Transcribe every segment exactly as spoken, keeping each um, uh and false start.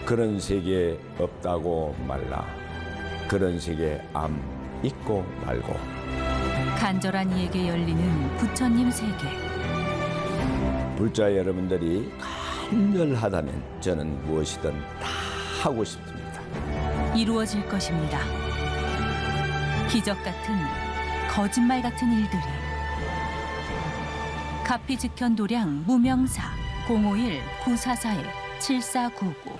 그런 세계 없다고 말라. 그런 세계 암 있고 말고. 간절한 이에게 열리는 부처님 세계. 불자 여러분들이 간절하다면 저는 무엇이든 다 하고 싶습니다. 이루어질 것입니다. 기적 같은, 거짓말 같은 일들이. 가피즉현 도량 무명사 공오일 구사사일 칠사구구.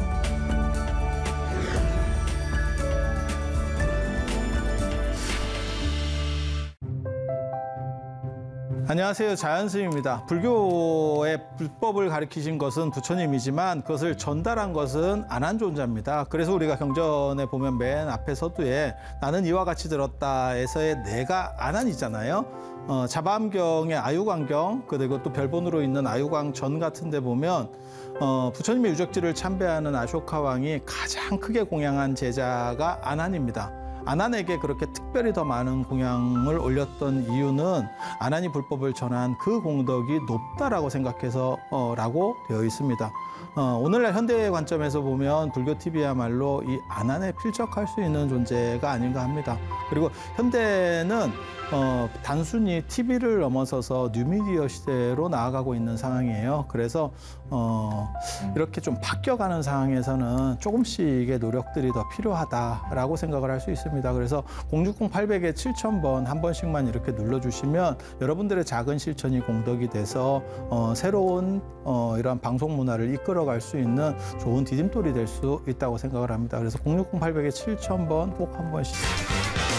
안녕하세요, 자연스님입니다. 불교의 불법을 가르치신 것은 부처님이지만 그것을 전달한 것은 안한존자입니다. 그래서 우리가 경전에 보면 맨 앞에 서두에 나는 이와 같이 들었다에서의 내가 안한이잖아요. 어, 자바암경의 아유광경, 그리고 또 별본으로 있는 아유광전 같은 데 보면 어, 부처님의 유적지를 참배하는 아쇼카 왕이 가장 크게 공양한 제자가 안한입니다. 안한에게 그렇게 특별히 더 많은 공양을 올렸던 이유는 안한이 불법을 전한 그 공덕이 높다라고 생각해서 어, 라고 되어 있습니다. 어, 오늘날 현대의 관점에서 보면 불교티비야말로 이 안한에 필적할 수 있는 존재가 아닌가 합니다. 그리고 현대는 어, 단순히 티비를 넘어서서 뉴미디어 시대로 나아가고 있는 상황이에요. 그래서 어, 이렇게 좀 바뀌어가는 상황에서는 조금씩의 노력들이 더 필요하다라고 생각을 할 수 있습니다. 그래서 공육공 팔백에 칠천 번 한 번씩만 이렇게 눌러주시면 여러분들의 작은 실천이 공덕이 돼서 어, 새로운 어, 이러한 방송 문화를 이끌어갈 수 있는 좋은 디딤돌이 될 수 있다고 생각을 합니다. 그래서 공육공 팔백에 칠천 번 꼭 한 번씩.